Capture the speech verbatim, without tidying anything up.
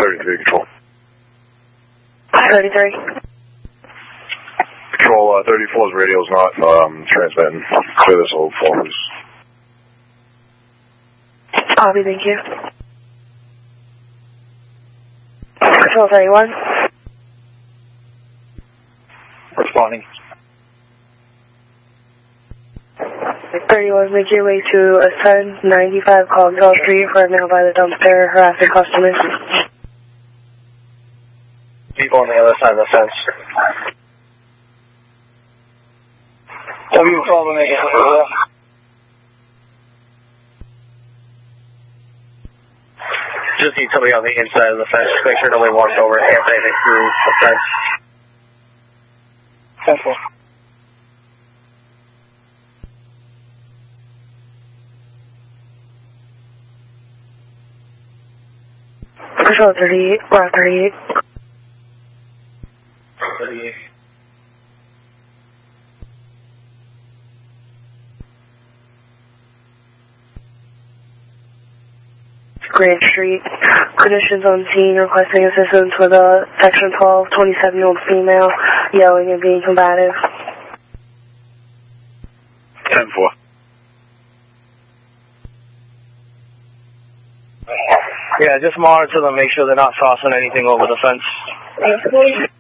thirty-three, control. thirty-three. Control, uh, thirty-four's radio's not um, transmitting. Clear this old focus. Copy, thank you. Control thirty-one. Responding. thirty-one, make your way to Ascend ninety-five Cogswell Street for a mail by the dumpster, harassing customers. People on the other side of the fence. W twelve, make it. Just need somebody on the inside of the fence. Make sure nobody walks over and can't anything through the fence. Central. Control thirty-eight, we're at thirty-eight. thirty-eight. Grand Street. Clinicians on scene requesting assistance with a Section twelve, twenty-seven-year-old female yelling and being combative. ten four. Yeah, just monitor them, make sure they're not tossing anything over the fence.